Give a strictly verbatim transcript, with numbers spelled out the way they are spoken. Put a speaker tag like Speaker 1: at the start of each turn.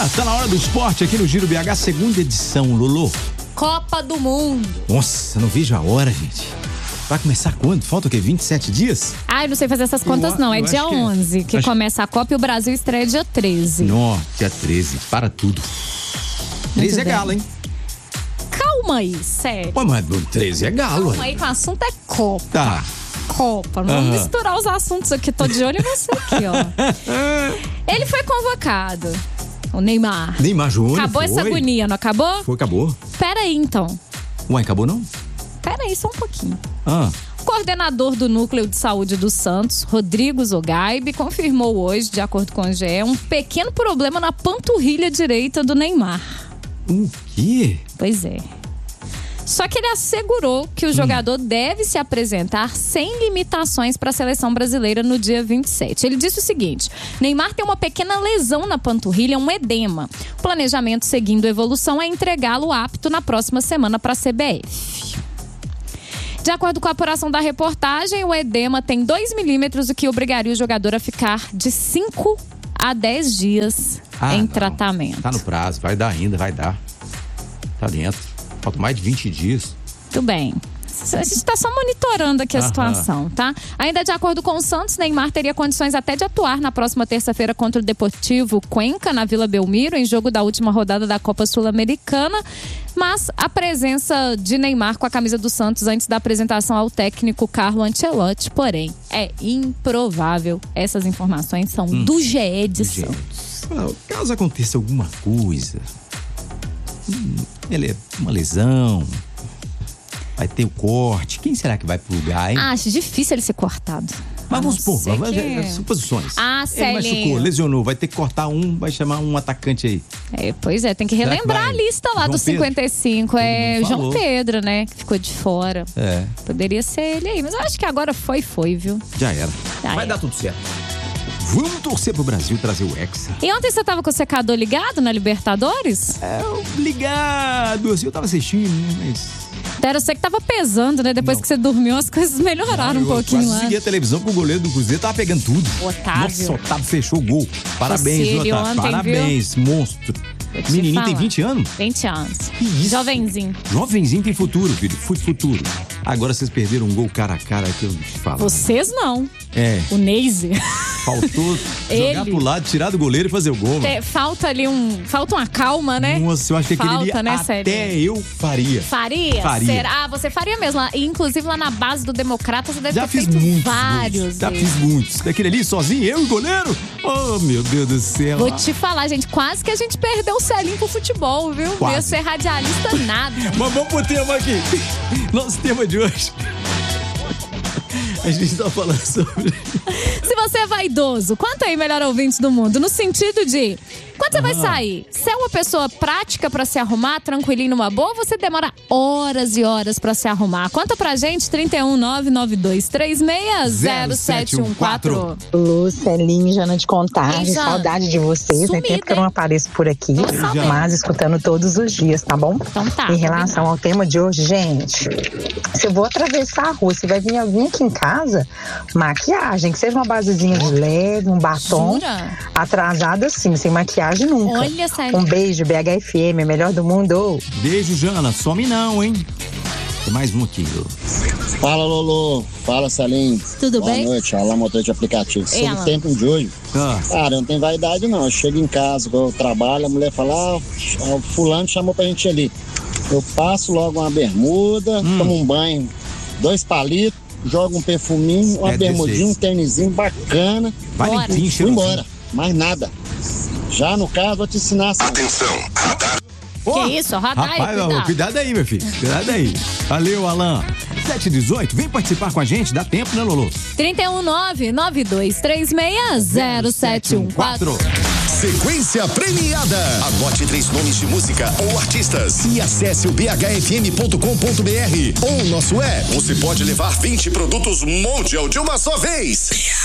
Speaker 1: tá na hora do esporte aqui no Giro B H, segunda edição, Lolo.
Speaker 2: Copa do Mundo.
Speaker 1: Nossa, não vejo a hora, gente. Vai começar quando? Falta o quê? vinte e sete dias?
Speaker 2: Ah, eu não sei fazer essas contas
Speaker 1: eu,
Speaker 2: não, é
Speaker 1: dia
Speaker 2: dia onze que, que
Speaker 1: acho...
Speaker 2: começa a Copa e o Brasil estreia dia treze.
Speaker 1: Não, dia treze, para tudo. treze é galo, hein?
Speaker 2: Calma aí, sério.
Speaker 1: Pô, mas treze é galo.
Speaker 2: Calma aí, que o assunto é Copa.
Speaker 1: Tá.
Speaker 2: Copa, não vamos uhum. misturar os assuntos aqui, tô de olho em você aqui, ó. Ele foi convocado, o Neymar.
Speaker 1: Neymar Júnior.
Speaker 2: Acabou
Speaker 1: foi.
Speaker 2: essa agonia, não acabou?
Speaker 1: Foi, acabou.
Speaker 2: Pera aí, então.
Speaker 1: Ué, acabou não?
Speaker 2: Pera aí, só um pouquinho.
Speaker 1: Ah.
Speaker 2: O coordenador do Núcleo de Saúde do Santos, Rodrigo Zogaib, confirmou hoje, de acordo com o G E, um pequeno problema na panturrilha direita do Neymar.
Speaker 1: O quê?
Speaker 2: Pois é. Só que ele assegurou que o jogador hum. deve se apresentar sem limitações para a seleção brasileira no dia vinte e sete. Ele disse o seguinte: Neymar tem uma pequena lesão na panturrilha, um edema. O planejamento, seguindo a evolução, é entregá-lo apto na próxima semana para a C B F. De acordo com a apuração da reportagem, o edema tem dois milímetros, o que obrigaria o jogador a ficar de cinco a dez dias ah, em não. tratamento.
Speaker 1: Tá no prazo, vai dar ainda, vai dar. Tá dentro. Falta mais de vinte dias.
Speaker 2: Tudo bem. A gente está só monitorando aqui a Aham. situação, tá? Ainda de acordo com o Santos, Neymar teria condições até de atuar na próxima terça-feira contra o Deportivo Cuenca, na Vila Belmiro, em jogo da última rodada da Copa Sul-Americana. Mas a presença de Neymar com a camisa do Santos antes da apresentação ao técnico Carlo Ancelotti, porém, é improvável. Essas informações são hum. do G E de Santos.
Speaker 1: Well, caso aconteça alguma coisa, ele é uma lesão, vai ter o corte, quem será que vai pro lugar, hein?
Speaker 2: Ah, acho difícil ele ser cortado.
Speaker 1: Mas vamos supor, vamos,
Speaker 2: que...
Speaker 1: suposições.
Speaker 2: Ah,
Speaker 1: Ele machucou, lesionou, vai ter que cortar um, vai chamar um atacante aí.
Speaker 2: É, pois é, tem que relembrar que a lista lá João dos cinquenta e cinco. Pedro? É João Pedro, né, que ficou de fora.
Speaker 1: É.
Speaker 2: Poderia ser ele aí, mas eu acho que agora foi, foi, viu?
Speaker 1: Já era.
Speaker 2: Já
Speaker 1: vai
Speaker 2: era.
Speaker 1: dar tudo certo. Vamos torcer pro Brasil trazer o Hexa.
Speaker 2: E ontem você tava com o secador ligado na Libertadores?
Speaker 1: É, ligado, assim, eu tava assistindo, mas...
Speaker 2: Era você que tava pesando, né? Depois não. que você dormiu, as coisas melhoraram não, um pouquinho lá. Eu
Speaker 1: consegui a televisão com o goleiro do Cruzeiro, tava pegando tudo.
Speaker 2: Otávio.
Speaker 1: Nossa, Otávio fechou o gol. Parabéns,
Speaker 2: você,
Speaker 1: Otávio.
Speaker 2: Ontem,
Speaker 1: Parabéns,
Speaker 2: viu?
Speaker 1: monstro. Menininho tem vinte anos?
Speaker 2: vinte anos.
Speaker 1: Que isso?
Speaker 2: Jovenzinho.
Speaker 1: Jovenzinho tem futuro, filho. Futuro. Agora vocês perderam um gol cara a cara que eu te falo.
Speaker 2: Vocês não.
Speaker 1: É.
Speaker 2: O Neise.
Speaker 1: Faltou jogar pro lado, tirar do goleiro e fazer o gol.
Speaker 2: É, falta ali um... Falta uma calma, né?
Speaker 1: Nossa, eu acho que
Speaker 2: falta,
Speaker 1: aquele ali
Speaker 2: né,
Speaker 1: até
Speaker 2: sério?
Speaker 1: eu faria.
Speaker 2: Faria?
Speaker 1: Faria.
Speaker 2: Será? Ah, você faria mesmo. Inclusive lá na base do Democrata, você deve
Speaker 1: Já
Speaker 2: ter
Speaker 1: fiz
Speaker 2: feito
Speaker 1: muitos,
Speaker 2: vários.
Speaker 1: Muitos. Já fiz muitos. Daquele ali, sozinho, eu e o goleiro. Oh, meu Deus do céu.
Speaker 2: Vou te falar, gente, quase que a gente perdeu o Celinho pro futebol, viu?
Speaker 1: Quase.
Speaker 2: Não ia ser radialista nada.
Speaker 1: Mas vamos pro tema aqui. Nosso tema de hoje. A gente tá falando sobre...
Speaker 2: Se você é vaidoso, conta aí, melhor ouvinte do mundo, no sentido de... Quando você ah. vai sair, você é uma pessoa prática pra se arrumar, tranquilinho numa boa, ou você demora horas e horas pra se arrumar? Conta pra gente, trinta e um, nove nove dois três seis, zero sete um quatro.
Speaker 3: Lu, Celinho, Jana de Contagem, saudade de vocês. Sumida, né? Tempo que eu não apareço por aqui, mas escutando todos os dias, tá bom?
Speaker 2: Então tá.
Speaker 3: Em relação ao tema de hoje, gente, se eu vou atravessar a rua, se vai vir alguém aqui em casa, maquiagem, que seja uma basezinha de leve, um batom.
Speaker 2: Jura?
Speaker 3: Atrasada sim, sem maquiagem nunca.
Speaker 2: Olha, sério.
Speaker 3: Um beijo, B H F M, melhor do mundo.
Speaker 1: Beijo, Jana. Some não, hein? Tem mais um aqui.
Speaker 4: Fala, Lolo. Fala, Celinho.
Speaker 2: Tudo
Speaker 4: Boa
Speaker 2: bem?
Speaker 4: Boa noite. Alain, motor de aplicativo.
Speaker 2: Ei,
Speaker 4: Sobre o tempo de hoje,
Speaker 1: ah.
Speaker 4: cara, eu não tenho vaidade, não. Eu chego em casa, eu trabalho, a mulher fala, ah, o fulano chamou pra gente ir ali. Eu passo logo uma bermuda, hum. tomo um banho, dois palitos, jogo um perfuminho, uma é bermudinha, um tênisinho bacana.
Speaker 1: Vai limpinho,
Speaker 4: fui embora. Mais nada. Já no caso, vou te ensinar assim.
Speaker 5: Atenção, radar.
Speaker 2: Que oh, isso, radar
Speaker 1: rapaz,
Speaker 2: aí, cuidado.
Speaker 1: cuidado aí, meu filho. Cuidado aí. Valeu, Alan. sete e dezoito, vem participar com a gente, dá tempo, né, Lolo?
Speaker 2: trinta e um, nove nove dois três seis, zero sete um quatro.
Speaker 5: Sequência premiada. Anote três nomes de música ou artistas e acesse o b h f m ponto com ponto b r ou o nosso app. Você pode levar vinte produtos Mondial de uma só vez.